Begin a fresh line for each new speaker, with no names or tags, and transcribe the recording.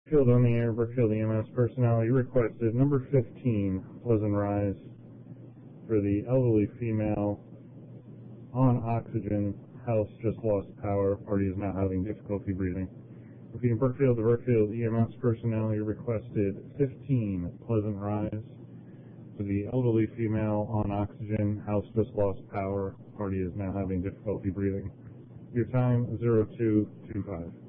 Brookfield on the air, Brookfield EMS personnel. You requested number 15, Pleasant Rise, for the elderly female on oxygen. House just lost power. Party is now having difficulty breathing. Repeating, Brookfield to Brookfield EMS personnel. You requested 15, Pleasant Rise, for the elderly female on oxygen. House just lost power. Party is now having difficulty breathing. Your time, 0225.